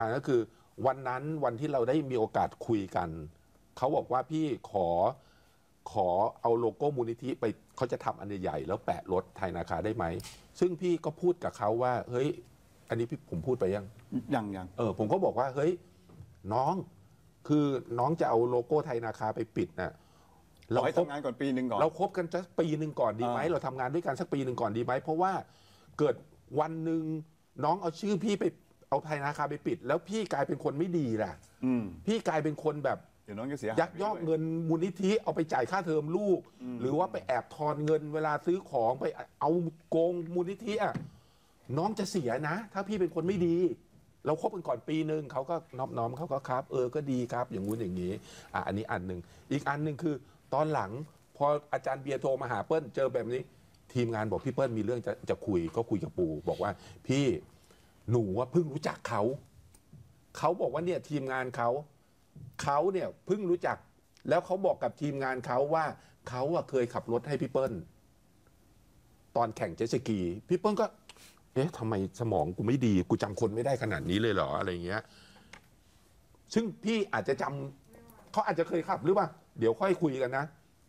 ก็คือวันนั้นวันที่เราได้มีโอกาสคุยกันเขาบอกว่าพี่ขอเอาโลโก้มูลนิธิไปเขาจะทำอันใหญ่ๆแล้วแปะรถไทยนาคาได้ไหมซึ่งพี่ก็พูดกับเขาว่าเฮ้ยอันนี้ผมพูดไปยังผมก็บอกว่าเฮ้ยน้องคือน้องจะเอาโลโก้ไทยนาคาไปปิดน่ะเราให้ทำงานก่อนปีหนึ่งก่อนเราคบกันสักปีหนึ่งก่อนดีไหมเราทำงานด้วยกันสักปีหนึ่งก่อนดีไหมเพราะว่าเกิดวันหนึ่งน้องเอาชื่อพี่ไปเอาไทยนาคาไปปิดแล้วพี่กลายเป็นคนไม่ดีล่ะพี่กลายเป็นคนแบบเดี๋ยวน้องจะเสียยักยอกเงินมูลนิธิเอาไปจ่ายค่าเทอมลูกหรือว่าไปแอบทอนเงินเวลาซื้อของไปเอาโกงมูลนิธิอ่ะน้องจะเสียนะถ้าพี่เป็นคนไม่ดีเราคบกันก่อนปีหนึ่งเขาก็น้อมเขาก็ครับก็ดีครับอย่างงู้นอย่างนี้อันนี้อันหนึ่งอีกอันหนึ่งคือตอนหลังพออาจารย์เบียร์โทรมาหาเปิ้ลเจอแบบนี้ทีมงานบอกพี่เปิ้ลมีเรื่องจะคุยก็คุยกับปู่บอกว่าพี่หนูว่าเพิ่งรู้จักเขาบอกว่าเนี่ยทีมงานเขาเนี่ยเพิ่งรู้จักแล้วเขาบอกกับทีมงานเขาว่าเขาเคยขับรถให้พี่เปิ้ลตอนแข่งเจ็ตสกีพี่เปิ้ลก็ทำไมสมองกูไม่ดีกูจำคนไม่ได้ขนาดนี้เลยเหรออะไรเงี้ยซึ่งพี่อาจจะจำเขาอาจจะเคยขับหรือเปล่าเดี๋ยวค่อยคุยกันนะ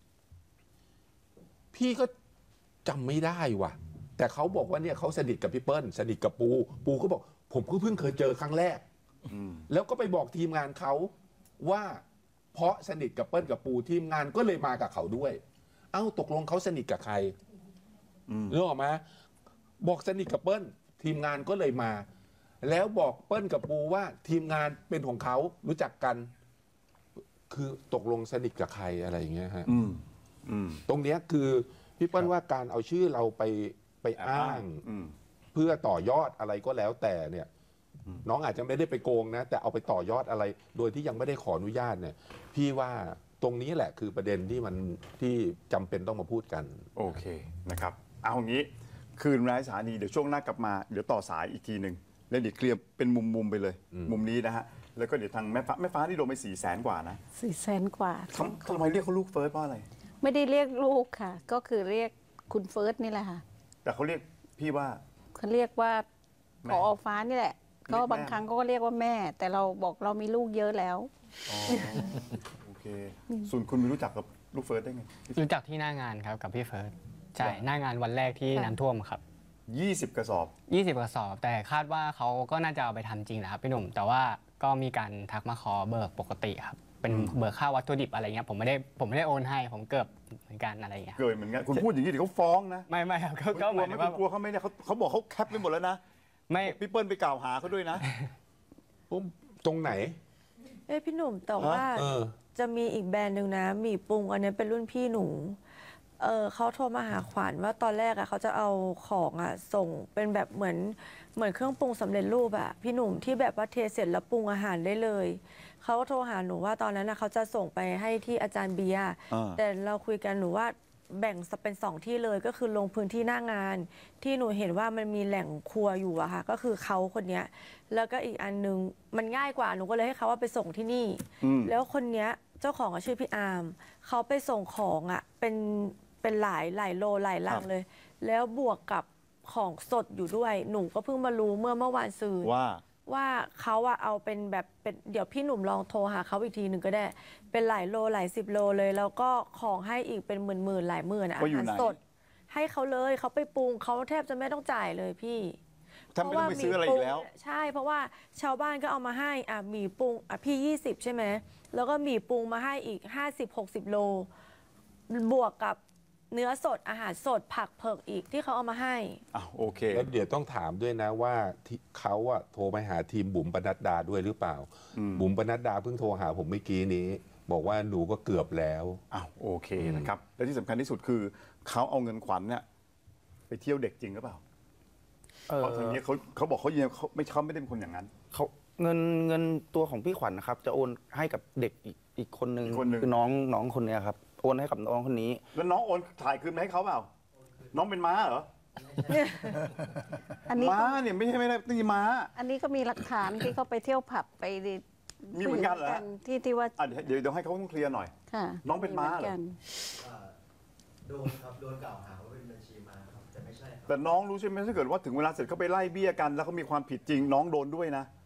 พี่ก็จำไม่ได้ว่ะแต่เขาบอกว่าเนี่ยเขาสนิทกับพี่เปิ้ลสนิทกับปูก็บอกผมก็เพิ่งเคยเจอครั้งแรกแล้วก็ไปบอกทีมงานเขาว่าเพราะสนิทกับเปิ้ลกับปูทีมงานก็เลยมากับเขาด้วยตกลงเขาสนิทกับใครนึกออกไหมบอกสนิทกับเปิ้ลทีมงานก็เลยมาแล้วบอกเปิ้ลกับปูว่าทีมงานเป็นของเขารู้จักกันคือตกลงสนิทกับใครอะไรอย่างเงี้ยฮะตรงเนี้ยคือพี่เปิ้ลว่าการเอาชื่อเราไปอ้างเพื่อต่อยอดอะไรก็แล้วแต่เนี่ยน้องอาจจะไม่ได้ไปโกงนะแต่เอาไปต่อยอดอะไรโดยที่ยังไม่ได้ขออนุญาตเนี่ยพี่ว่าตรงนี้แหละคือประเด็นที่จำเป็นต้องมาพูดกันโอเคนะครับเอาอย่างนี้คืนร้ายสถานีเดี๋ยวช่วงหน้ากลับมาเดี๋ยวต่อสายอีกทีหนึ่งแล้วเดี๋ยวเคลียร์เป็นมุมไปเลยมุมนี้นะฮะแล้วก็เดี๋ยวทางแม่ฟ้าที่โดนไป400,000 กว่านะ 400,000 กว่าทำไมเรียกเขาลูกเฟิร์สเพราะอะไรไม่ได้เรียกลูกค่ะก็คือเรียกคุณเฟิร์สนี่แหละค่ะแต่เขาเรียกพี่ว่าเขาเรียกว่าผอ.ฟ้านี่แหละก็บางครั้งก็เรียกว่าแม่แต่เราบอกเรามีลูกเยอะแล้วโอเคส่วนคุณไม่รู้จักกับลูกเฟิร์สได้ไงรู้จักที่หน้างานครับกับพี่เฟิร์สใช่หน้างานวันแรกที่น้ำท่วมครับ 20 กระสอบ 20 กระสอบแต่คาดว่าเขาก็น่าจะเอาไปทำจริงแหละครับพี่หนุ่มแต่ว่าก็มีการทักมาขอเบิกปกติครับเป็นเบิกค่าวัตถุดิบอะไรเงี้ยผมไม่ได้โอนให้ผมเกิดเหมือนกันอะไรเงี้ยเกิดเหมือนกันคุณพูดอย่างนี้เดี๋ยวเขาฟ้องนะไม่ครับก็หมายถึงว่ากลัวเขาไม่เนี่ยเขาบอกเขาแคปไปหมดแล้วนะไม่พี่เปิ้ลไปกล่าวหาเขาด้วยนะตรงไหนพี่หนุ่มแต่ว่าจะมีอีกแบรนด์หนึ่งนะหมี่ปรุงอันนี้เป็นรุ่นพี่หนูเขาโทรมาหาขวัญว่าตอนแรกเขาจะเอาของส่งเป็นแบบเหมือนเครื่องปรุงสำเร็จรูปพี่หนุ่มที่แบบว่าเทเสร็จแล้วปรุงอาหารได้เลยเขาโทรหาหนูว่าตอนนั้นเขาจะส่งไปให้ที่อาจารย์เบียร์แต่เราคุยกันหนูว่าแบ่งเป็น2 ที่เลยก็คือลงพื้นที่หน้างานที่หนูเห็นว่ามันมีแหล่งครัวอยู่ค่ะก็คือเขาคนนี้แล้วก็อีกอันนึงมันง่ายกว่าหนูก็เลยให้เขาว่าไปส่งที่นี่แล้วคนนี้เจ้าของชื่อพี่อาร์มเขาไปส่งของเป็นหลายโลหลายลังเลยแล้วบวกกับของสดอยู่ด้วยหนูก็เพิ่งมารู้เมื่อวานซืนว่าเขาเอาเป็นแบบเป็นเดี๋ยวพี่หนุ่มลองโทรหาเขาอีกทีหนึ่งก็ได้เป็นหลายโลหลาย10 โลเลยแล้วก็ของให้อีกเป็นหมื่นหลายหมื่นอาหารสดให้เขาเลยเขาไปปรุงเขาแทบจะไม่ต้องจ่ายเลยพี่เพราะว่ามีซื้ออะไรอีกแล้วใช่เพราะว่าชาวบ้านก็เอามาให้หมี่ปรุงพี่20ใช่ไหมแล้วก็หมี่ปรุงมาให้อีก50-60 โลบวกกับเนื้อสดอาหารสดผักเผือกอีกที่เขาเอามาให้โอเคแล้วเดี๋ยวต้องถามด้วยนะว่าเขาโทรไปหาทีมบุ๋มปนัดดาด้วยหรือเปล่าบุ๋มปนัดดาเพิ่งโทรหาผมเมื่อกี้นี้บอกว่าหนูก็เกือบแล้วโอเคนะครับและที่สำคัญที่สุดคือเขาเอาเงินขวัญเนี่ยไปเที่ยวเด็กจริงหรือเปล่าเพราะทางนี้เขาบอกเขาไม่ได้เป็นคนอย่างนั้นเขาเงินตัวของพี่ขวัญนะครับจะโอนให้กับเด็กอีกคนนึงคือน้องคนนี้ครับโอนให้กับน้องคนนี้แล้วน้องโอนถ่ายคืนมาให้เขาเปล่าน้องเป็นม้าเหรอม้าเนี่ยไม่ได้ตีม้าอันนี้ก็มีหลักฐานที่เขาไปเที่ยวผับไปมีเหมือนกันเหรอที่ว่าเดี๋ยวให้เขาต้องเคลียร์หน่อยน้องเป็นม้าเหรอโดนครับโดนกล่าวหาว่าเป็นบัญชีม้าครับแต่ไม่ใช่แต่น้องรู้ใช่ไหมถ้าเกิดว่าถึงเวลาเสร็จเขาไปไล่เบี้ยกันแล้วเขามีความผิดจริงน้องโดนด้วยนะ